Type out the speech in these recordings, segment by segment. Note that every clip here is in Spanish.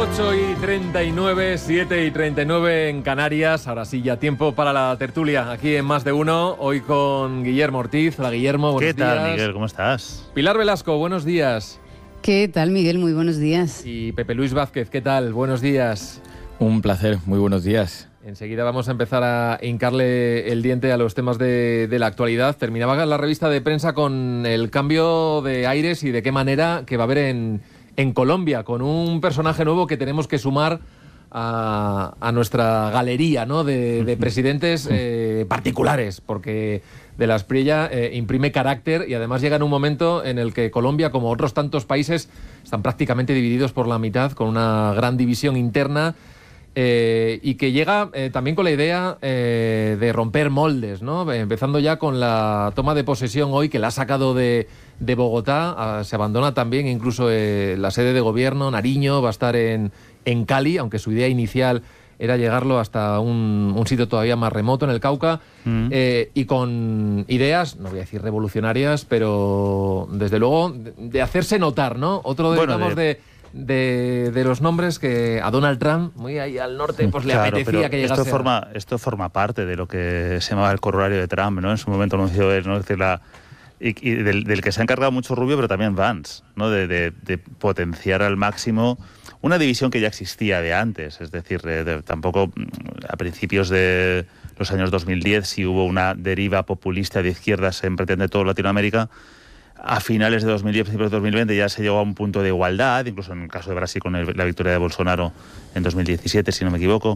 8:39, 7:39 en Canarias. Ahora sí, ya tiempo para la tertulia aquí en Más de Uno. Hoy con Guillermo Ortiz. Hola, Guillermo, buenos días. ¿Qué tal, Miguel? ¿Cómo estás? Pilar Velasco, buenos días. ¿Qué tal, Miguel? Muy buenos días. Y Pepe Luis Vázquez, ¿qué tal? Buenos días. Un placer, muy buenos días. Enseguida vamos a empezar a hincarle el diente a los temas de la actualidad. Terminaba la revista de prensa con el cambio de aires y de qué manera que va a haber en Colombia, con un personaje nuevo que tenemos que sumar a nuestra galería, ¿no?, de presidentes particulares, porque de la Espriella imprime carácter y además llega en un momento en el que Colombia, como otros tantos países, están prácticamente divididos por la mitad, con una gran división interna. Y que llega también con la idea de romper moldes, ¿no? Empezando ya con la toma de posesión hoy, que la ha sacado de Bogotá. Se abandona también incluso la sede de gobierno. Nariño va a estar en Cali, aunque su idea inicial era llegarlo hasta un sitio todavía más remoto, en el Cauca, y con ideas, no voy a decir revolucionarias, pero desde luego de hacerse notar, ¿no? Otro de los nombres que a Donald Trump, muy ahí al norte, pues le apetecía que llegase. Esto forma parte de lo que se llamaba el corolario de Trump, ¿no? En su momento anunció él, ¿no? Es decir, del que se ha encargado mucho Rubio, pero también Vance, ¿no? De potenciar al máximo una división que ya existía de antes. Es decir, tampoco a principios de los años 2010 si hubo una deriva populista de izquierdas en prácticamente toda Latinoamérica. A finales de 2010, principios de 2020 ya se llegó a un punto de igualdad, incluso en el caso de Brasil con la victoria de Bolsonaro en 2017, si no me equivoco.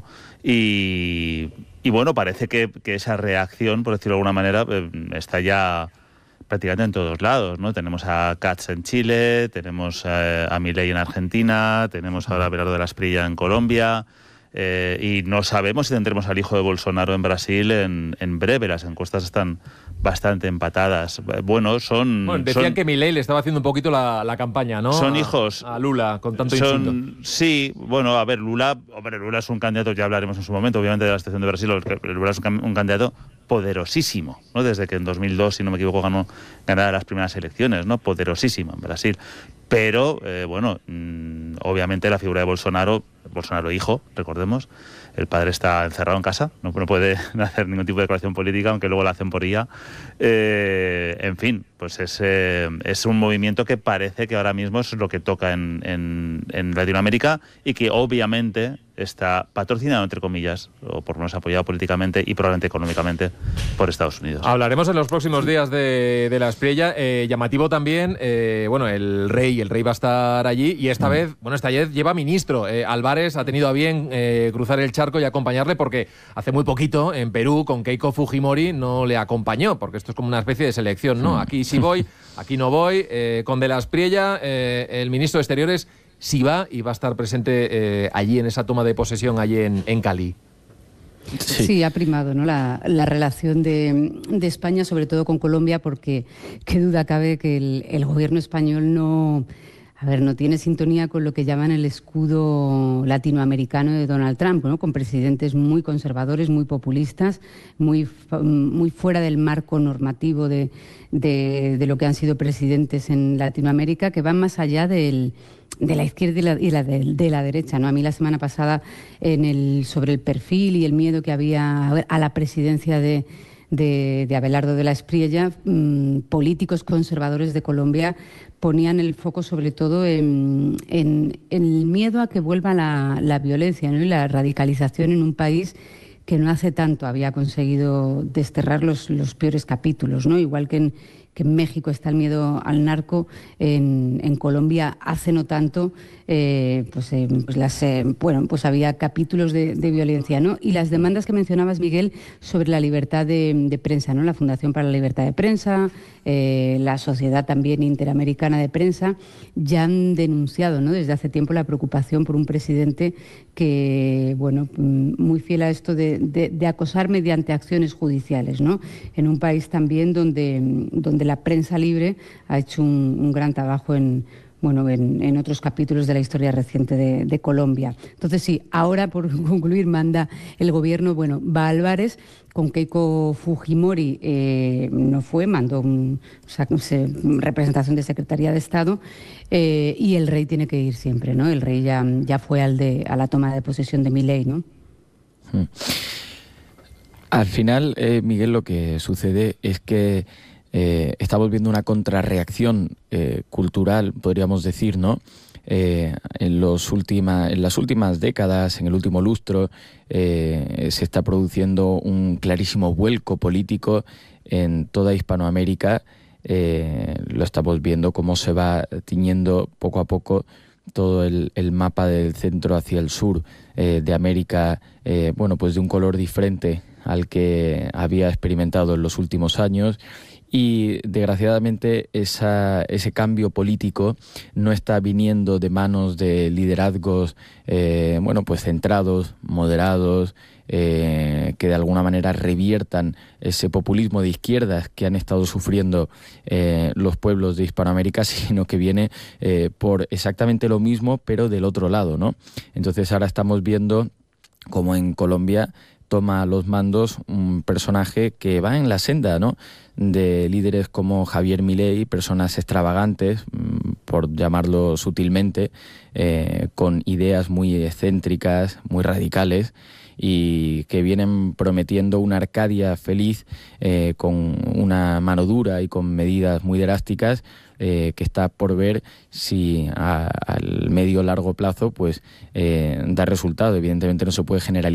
Y bueno, parece que esa reacción, por decirlo de alguna manera, está ya prácticamente en todos lados, ¿no? Tenemos a Katz en Chile, tenemos a Milei en Argentina, tenemos ahora a Abelardo de la Espriella en Colombia, y no sabemos si tendremos al hijo de Bolsonaro en Brasil en breve. Las encuestas están bastante empatadas. Decían que Milei le estaba haciendo un poquito la campaña, ¿no? Son hijos a Lula, con tanto insulto. Sí, bueno, a ver, Lula es un candidato, ya hablaremos en su momento, obviamente, de la situación de Brasil. Lula es un candidato poderosísimo, ¿no? Desde que en 2002, si no me equivoco, ganara las primeras elecciones, ¿no? Poderosísimo en Brasil. Pero, obviamente la figura de Bolsonaro hijo, recordemos, el padre está encerrado en casa, no puede hacer ningún tipo de declaración política, aunque luego la hacen por IA. En fin, pues es un movimiento que parece que ahora mismo es lo que toca en Latinoamérica y que obviamente está patrocinado, entre comillas, o por lo menos apoyado políticamente y probablemente económicamente por Estados Unidos. Hablaremos en los próximos días de la Espriella. Llamativo también, el rey va a estar allí y esta vez lleva ministro. Álvarez ha tenido a bien cruzar el charco y acompañarle, porque hace muy poquito en Perú con Keiko Fujimori no le acompañó, porque esto es como una especie de selección, ¿no? Aquí sí voy, aquí no voy. Con de la Espriella, el ministro de Exteriores sí va y va a estar presente allí en esa toma de posesión allí en Cali. Sí, ha primado, ¿no?, la relación de España, sobre todo con Colombia, porque qué duda cabe que el gobierno español no tiene sintonía con lo que llaman el escudo latinoamericano de Donald Trump, ¿no?, con presidentes muy conservadores, muy populistas, muy fuera del marco normativo de lo que han sido presidentes en Latinoamérica, que van más allá de la izquierda y de la derecha, ¿no? A mí la semana pasada sobre el perfil y el miedo que había a la presidencia de Abelardo de la Espriella, políticos conservadores de Colombia ponían el foco sobre todo en el miedo a que vuelva la violencia, ¿no?, y la radicalización en un país que no hace tanto había conseguido desterrar los peores capítulos, ¿no? Igual que en México está el miedo al narco, en Colombia hace no tanto había capítulos de violencia, ¿no? Y las demandas que mencionabas, Miguel, sobre la libertad de prensa, ¿no? La Fundación para la Libertad de Prensa, la Sociedad también Interamericana de Prensa, ya han denunciado, ¿no?, desde hace tiempo la preocupación por un presidente que, muy fiel a esto de acosar mediante acciones judiciales, ¿no? En un país también donde la prensa libre ha hecho un gran trabajo en bueno, en otros capítulos de la historia reciente de Colombia. Entonces sí, ahora por concluir manda el gobierno, bueno, va a Álvarez, con Keiko Fujimori no fue, mandó representación de Secretaría de Estado, y el rey tiene que ir siempre, ¿no? El rey ya fue a la toma de posesión de Milei, ¿no? Al final, Miguel, lo que sucede es que estamos viendo una contrarreacción cultural, podríamos decir, ¿no? En las últimas décadas, en el último lustro, se está produciendo un clarísimo vuelco político en toda Hispanoamérica. Lo estamos viendo cómo se va tiñendo poco a poco todo el mapa del centro hacia el sur de América, bueno, pues de un color diferente al que había experimentado en los últimos años. Y desgraciadamente ese cambio político no está viniendo de manos de liderazgos bueno, pues centrados, moderados, que de alguna manera reviertan ese populismo de izquierdas que han estado sufriendo los pueblos de Hispanoamérica, sino que viene por exactamente lo mismo, pero del otro lado, ¿no? Entonces ahora estamos viendo como en Colombia toma los mandos un personaje que va en la senda, ¿no?, de líderes como Javier Milei, personas extravagantes, por llamarlo sutilmente, con ideas muy excéntricas, muy radicales, y que vienen prometiendo una Arcadia feliz con una mano dura y con medidas muy drásticas, que está por ver si al medio o largo plazo pues da resultado. Evidentemente no se puede generalizar